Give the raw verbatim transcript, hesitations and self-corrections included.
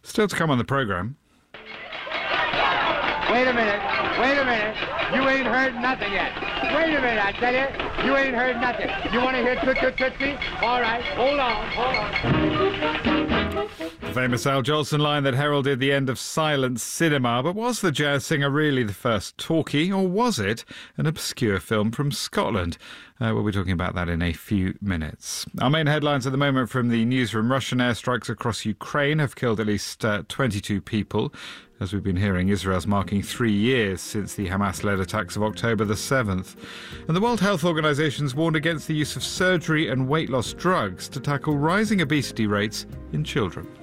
Still to come on the programme. Wait a minute, wait a minute. You ain't heard nothing yet. Wait a minute, I tell you, you ain't heard nothing. You want to hear Toot Toot Tootsie? All right, hold on, hold on. The famous Al Jolson line that heralded the end of silent cinema. But was the jazz singer really the first talkie, or was it an obscure film from Scotland? Uh, we'll be talking about that in a few minutes. Our main headlines at the moment from the newsroom. Russian airstrikes across Ukraine have killed at least uh, twenty-two people. As we've been hearing, Israel's marking three years since the Hamas-led attacks of October the seventh. And the World Health Organization's warned against the use of surgery and weight loss drugs to tackle rising obesity rates in children.